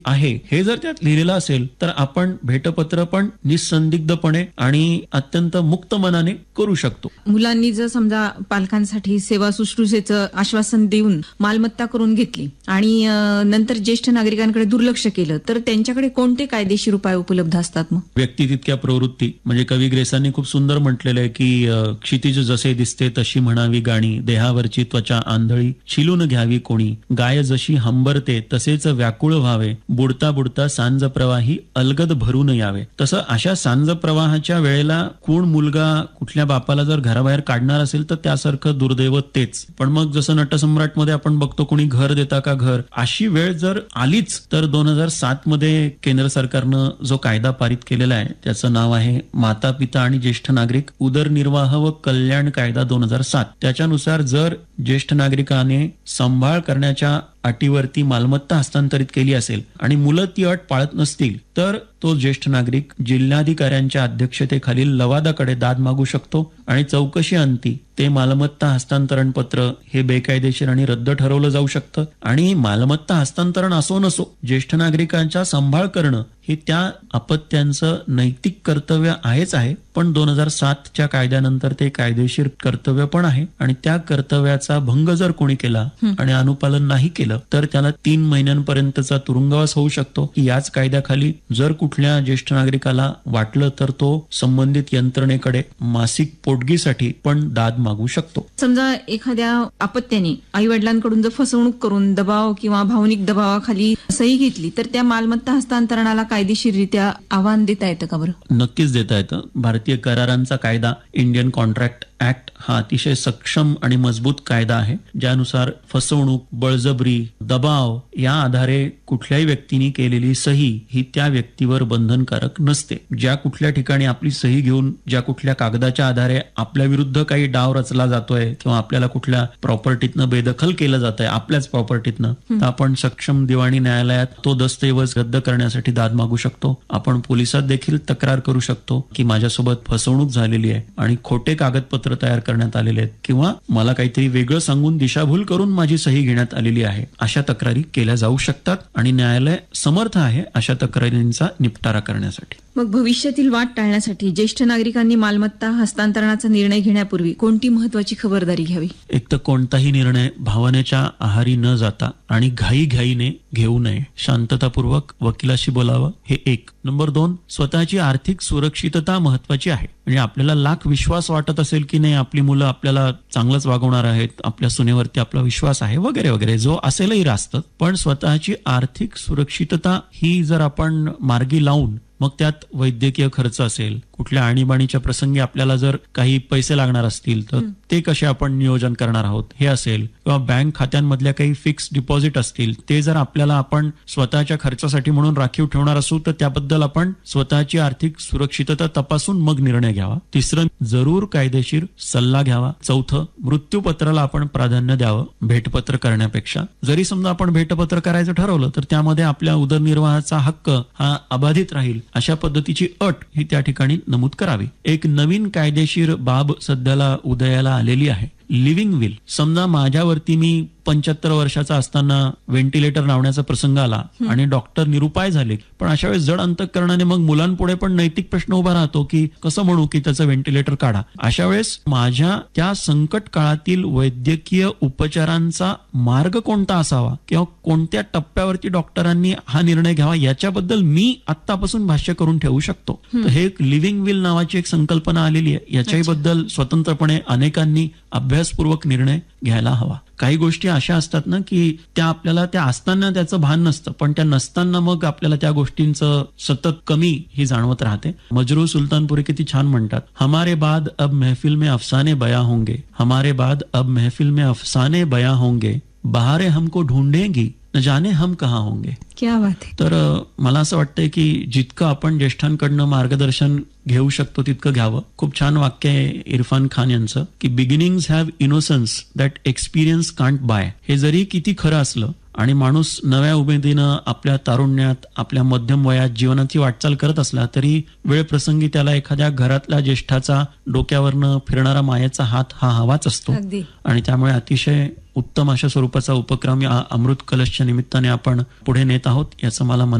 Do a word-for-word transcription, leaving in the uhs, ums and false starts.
आहे हे जर त्यात लिहिलेलं असेल तर आपण भेटपत्र पण निसंदिग्धपणे आणि अत्यंत मुक्त मनाने करू शकतो. मुलांनी जर समजा पालकांसाठी सेवा शुश्रूषेचं आश्वासन देऊन मालमत्ता करून घेतली आणि नंतर ज्येष्ठ नागरिकांकडे दुर्लक्ष केलं तर त्यांच्याकडे कोणते कायदेशीर उपाय उपलब्ध असतात? मग व्यक्ती तितक्या प्रवृत्ती, म्हणजे कवी ग्रेसांनी खूप सुंदर म्हटलेलं आहे की क्षितिज जसे दिसते तशी म्हणावी गाणी, देहावरची त्वचा आंधळी शिलून घ्यावी कोणी, गाय जशी हंबरते तसेच व्याकुळ व्हावे, बुडता बुडता सांज प्रवाही अलगद भरून यावे. तसं अशा सांज प्रवाहाच्या वेळेला कोण मुलगा कुठल्या बापाला जर घराबाहेर काढणार असेल तर त्यासारखं दुर्दैव तेच. पण मग जसं नटसम्राट मध्ये आपण बघतो कोणी घर देता का घर, अशी वेळ जर आलीच तर दोन हजार सात मध्ये केंद्र सरकारनं जो कायदा पारित केलेला आहे त्याचं नाव आहे माता पिता आणि ज्येष्ठ नागरिक उदरनिर्वाह व कल्याण कायदा दोन हजार सात. त्याच्यानुसार जर ज्येष्ठ नागरिकाने सांभाळ करण्याच्या अटीवरती मालमत्ता हस्तांतरित केली असेल आणि मुलं ती अट पाळत नसतील तर तो ज्येष्ठ नागरिक जिल्हाधिकाऱ्यांच्या अध्यक्षतेखालील लवादाकडे दाद मागू शकतो आणि चौकशी अंती ते मालमत्ता हस्तांतरण पत्र हे बेकायदेशीर आणि रद्द ठरवलं जाऊ शकतं. आणि मालमत्ता हस्तांतरण असो नसो ज्येष्ठ नागरिकांचा सांभाळ करणं हे त्या अपत्यांचं नैतिक कर्तव्य आहेच आहे, पण दोन हजार सातच्या कायद्यानंतर ते कायदेशीर कर्तव्य पण आहे आणि त्या कर्तव्याचा भंग जर कोणी केला आणि अनुपालन नाही केलं तर त्याला तीन महिन्यांपर्यंतचा तुरुंगवास होऊ शकतो. की याच कायद्याखाली जर कुठल्या ज्येष्ठ नागरिकाला वाटलं तर तो संबंधित यंत्रणेकडे मासिक पोटगीसाठी पण दाद मागू शकतो. समजा एखाद्या अपत्याने आई वडिलांकडून जर फसवणूक करून दबाव किंवा भावनिक दबावाखाली सही घेतली तर त्या मालमत्ता हस्तांतरणाला कायदेशीररित्या आव्हान देता येतं का बरं? नक्कीच देता येतं. भारतीय करारांचा कायदा इंडियन कॉन्ट्रॅक्ट ऍक्ट हा अतिशय सक्षम आणि मजबूत कायदा आहे ज्यानुसार फसवणूक, बळजबरी, दबाव या आधारे कुठल्याही व्यक्तीने केलेली सही ही त्या व्यक्तीवर बंधनकारक नसते. ज्या कुठल्या ठिकाणी आपली सही घेऊन ज्या कुठल्या कागदाच्या आधारे आपल्या विरुद्ध काही डाव रचला जातोय किंवा आपल्याला कुठल्या प्रॉपर्टीतनं बेदखल केलं जात आहे आपल्याच प्रॉपर्टीतनं, तर आपण सक्षम दिवाणी न्यायालयात तो दस्तऐवज रद्द करण्यासाठी दाद मागू शकतो. आपण पोलिसात देखील तक्रार करू शकतो की माझ्यासोबत फसवणूक झालेली आहे आणि खोटे कागदपत्र तयार करण्यात आलेले आहेत किंवा मला काहीतरी वेगळं सांगून दिशाभूल करून माझी सही घेण्यात आलेली आहे, अशा तक्रारी केल्या जाऊ शकतात आणि न्यायालय समर्थ आहे अशा तक्रारींचा निपटारा करण्यासाठी. मग भविष्यातील वाद टाळण्यासाठी ज्येष्ठ नागरिकांनी मालमत्ता हस्तांतरणाचा निर्णय घेण्यापूर्वी कोणती महत्वाची खबरदारी घ्यावी? एक तर कोणताही निर्णय भावनेच्या आहारी न जाता आणि घाई घाईने घेऊ नये. शांततापूर्वक वकिलाशी बोलावं हे एक. नंबर दोन, स्वतःची आर्थिक सुरक्षितता महत्वाची आहे. म्हणजे आपल्याला लाख विश्वास वाटत असेल की नाही आपली मुलं आपल्याला चांगलंच वागवणार आहेत, आपल्या सुनेवरती आपला विश्वास आहे वगैरे वगैरे जो असेलही रास्त, पण स्वतःची आर्थिक सुरक्षितता ही जर आपण मार्गी लावून मग त्यात वैद्यकीय खर्च असेल, कुठल्या आणीबाणीच्या प्रसंगी आपल्याला जर काही पैसे लागणार असतील तर ते कसे आपण नियोजन करणार आहोत हे असेल, किंवा बँक खात्यांमधल्या काही फिक्स डिपॉझिट असतील ते जर आपल्याला आपण स्वतःच्या खर्चासाठी म्हणून राखीव ठेवणार असू तर त्याबद्दल आपण स्वतःची आर्थिक सुरक्षितता तपासून मग निर्णय घ्यावा. तिसरं, जरूर कायदेशीर सल्ला घ्यावा. चौथं, मृत्यूपत्राला आपण प्राधान्य द्यावं भेटपत्र करण्यापेक्षा. जरी समजा आपण भेटपत्र करायचं ठरवलं तर त्यामध्ये आपल्या उदरनिर्वाहाचा हक्क हा अबाधित राहील अशा पद्धतीची अट ही त्या ठिकाणी नमूद करावी. एक नवीन कायदेशीर बाब सध्याला उदयाला आलेली आहे, लिव्हिंग विल. समजा माझ्यावरती मी पंच्याहत्तर वर्षाचा असताना व्हेंटिलेटर लावण्याचा प्रसंग आला आणि डॉक्टर निरुपाय झाले, पण अशा वेळेस जड अंतःकरणाने मग मुलांपुढे पण नैतिक प्रश्न उभा राहतो की कसं म्हणू की त्याचं व्हेंटिलेटर काढा. अशा वेळेस माझ्या त्या संकट काळातील वैद्यकीय उपचारांचा मार्ग कोणता असावा किंवा कोणत्या टप्प्यावरती डॉक्टरांनी हा निर्णय घ्यावा याच्याबद्दल मी आत्तापासून भाष्य करून ठेवू शकतो. तर हे एक लिव्हिंग विल नावाची एक संकल्पना आलेली आहे. याच्याही बद्दल स्वतंत्रपणे अनेकांनी अभ्यासपूर्वक निर्णय घ्यायला हवा. काही गोष्टी अशा असतात ना की त्या आपल्याला त्या असताना त्याचं भान नसतं, पण त्या नसताना मग आपल्याला त्या गोष्टींचं सतत कमी ही जाणवत राहते. मजरू सुलतानपुरी किती छान म्हणतात, हमारे बाद अब महफिल में अफसाने बया होंगे, हमारे बाद अब महफिल में अफसाने बया होंगे, बहारे हमको ढूंढेंगी न जाने हम कहाँ होंगे. क्या बात आहे. तर मला असं वाटतंय की जितकं आपण ज्येष्ठांकडनं मार्गदर्शन घेऊ शकतो तितकं घ्यावं. खूप छान वाक्य आहे इरफान खान यांचं की beginnings have innocence that experience can't buy. हे जरी किती खरं असलं आणि माणूस नव्या उमेदीनं आपल्या तारुण्यात आपल्या मध्यम वयात जीवनाची वाटचाल करत असला तरी वेळ प्रसंगी त्याला एखाद्या घरातल्या ज्येष्ठाचा डोक्यावरनं फिरणारा मायेचा हात हा हवाच असतो. आणि त्यामुळे अतिशय उत्तम अशा स्वरूपाचा उपक्रम या अमृत कलशच्या निमित्ताने आपण पुढे नेत आहोत याचं मला